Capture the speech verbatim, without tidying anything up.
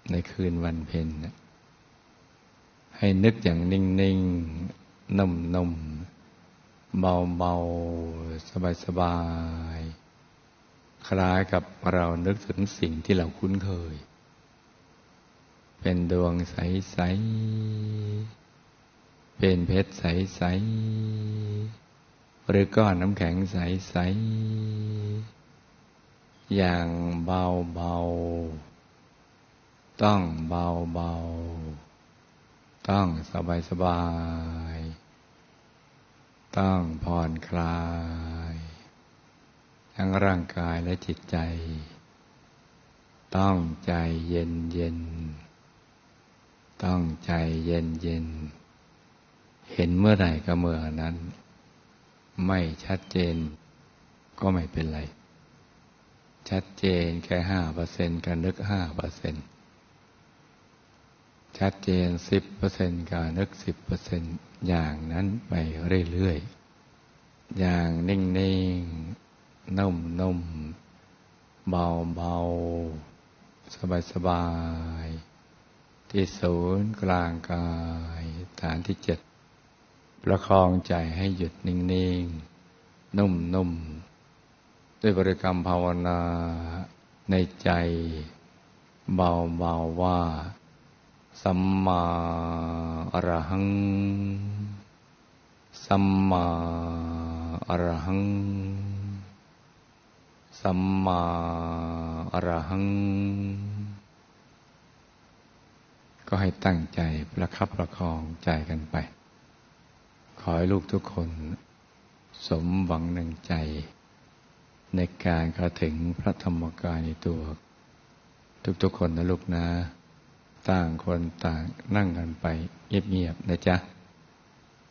ในคืนวันเพ็ญให้นึกอย่างนิ่งๆนุ่มๆเบาๆสบายๆคล้ายกับเรานึกถึงสิ่งที่เราคุ้นเคยเป็นดวงใสๆเป็นเพชรใสๆหรือก้อนน้ำแข็งใสๆอย่างเบาๆต้องเบาๆต้องสบายๆต้องผ่อนคลายทั้งร่างกายและจิตใจต้องใจเย็นๆต้องใจเย็นๆเห็นเมื่อไหร่ก็เมื่อนั้นไม่ชัดเจนก็ไม่เป็นไรชัดเจนแค่ห้าเปอร์เซ็นต์การนึกห้าเปอร์เซ็นต์ชัดเจนสิบเปอร์เซ็นต์การนึกสิบเปอร์เซ็นต์อย่างนั้นไปเรื่อยๆอย่างนิ่งๆนุ่มๆเบาๆสบายๆที่ศูนย์กลางกายฐานที่เจ็ดประคองใจให้หยุดนิ่งๆนุ่มๆด้วยบริกรรมภาวนาในใจเบาๆว่าสัมมาอรหังสัมมาอรหังสัมมาอรหังก็ให้ตั้งใจประคับประคองใจกันไปขอให้ลูกทุกคนสมหวังดังใจในการเข้าถึงพระธรรมกายในตัวทุกๆคนนะลูกนะต่างคนต่างนั่งกันไปเงียบๆนะจ๊ะ